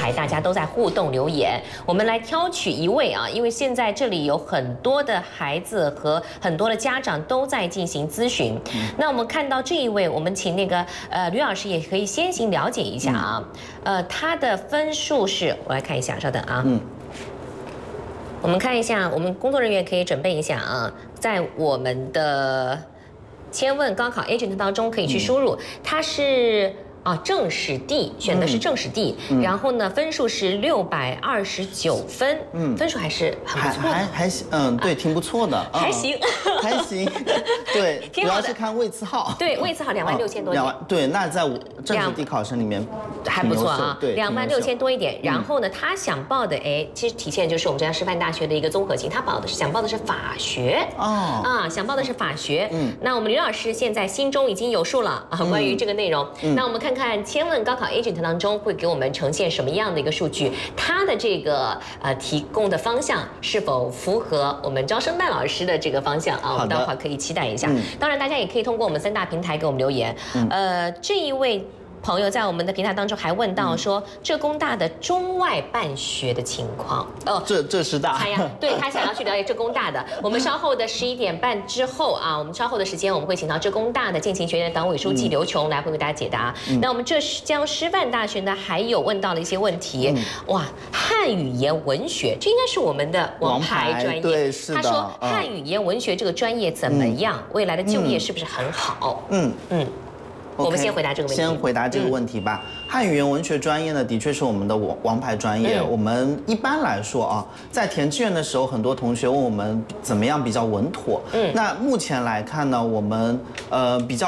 台，大家都在互动留言，我们来挑取一位啊，因为现在这里有很多的孩子和很多的家长都在进行咨询。那我们看到这一位，我们请那个吕老师也可以先行了解一下啊。他的分数是，我来看一下，稍等啊。我们看一下，我们工作人员可以准备一下啊，在我们的千问高考 agent 当中可以去输入，它是。政史地选的是政史地，然后呢，分数是629分，分数还是很不错的， 还行，对，挺不错的， 还行， 还行，对，主要是看位次号， 对，位次号26000多点， 对，那在政史地考生里面还不错啊， 对 26000多一点。然后呢，他想报的，其实体现就是我们浙江师范大学的一个综合性，他想报的是法学，想报的是法学，那我们吕老师现在心中已经有数了啊，关于这个内容，那我们看看千问高考 agent 当中会给我们呈现什么样的一个数据？它的这个提供的方向是否符合我们招生办老师的这个方向啊？我们待会儿可以期待一下。当然，大家也可以通过我们3大平台给我们留言。这一位朋友在我们的平台当中还问到说，浙工大的中外办学的情况浙师大， 对他想要去了解浙工大的。我们稍后的11点半之后啊，我们稍后的时间我们会请到浙工大的建勤学院党委书记刘琼来会为大家解答。那我们浙江师范大学呢，还有问到了一些问题，哇，汉语言文学这应该是我们的王牌专业， 对，是的。 他说汉语言文学这个专业怎么样？未来的就业是不是很好？我们先回答这个问题。 先回答这个问题吧。汉语言文学专业呢，的确是我们的王牌专业。我们一般来说啊，在填志愿的时候，很多同学问我们怎么样比较稳妥。那目前来看呢，我们比较